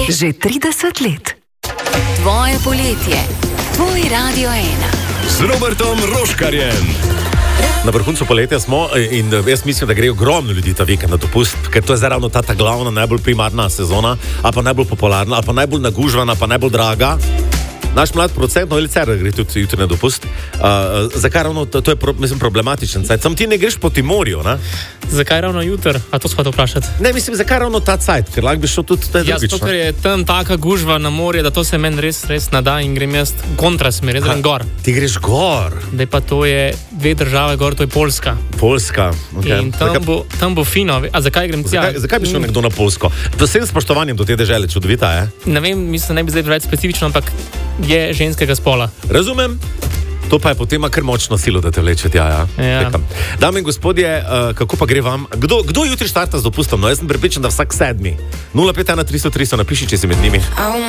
Že 30 let. Tvoje poletje. Tvoj Radio 1. Z Robertom Roškarjem. Na vrhuncu poletja smo in jaz mislim, da gre ogromno ljudi ta vikend na dopust, ker to je zdaj ravno ta glavna, najbolj primarna sezona, ali pa najbolj popularna, ali pa najbolj nagužvana, pa najbolj draga. Naš mlad producent, Noel Cerar, gre tudi jutri na dopust. Zakaj ravno to je problematičen cajt? Sam ti ne greš po Timorju, ne? Zakaj ravno jutri? A to smo te vprašati? Ne, mislim, zakaj ravno ta cajt? Ker lahko bi šel tudi taj drugič. Zato, ker je tam taka gužva na morje, da to se meni res nada in grem jaz kontrasmer, jaz grem gor. Ti greš gor? Da pa to je dve države gor, to je Poljska. Poljska, ok. In tam bo fino. A zakaj grem tja? Zakaj bi šel nekdo na Poljsko? Z vsem spoštovanjem do te dežele, čudovita je? Ne vem, mislim, ne bi zdaj preveč specifično, ampak je ženskega spola. Razumem. To pa je potem kar močno silo, da te vleče tja. Ja. Dame in gospodje, kako pa gre vam? Kdo jutri štarta z dopustom? No, jaz sem prepričan, da vsak sedmi. 051 300 300, napiši, če si med njimi.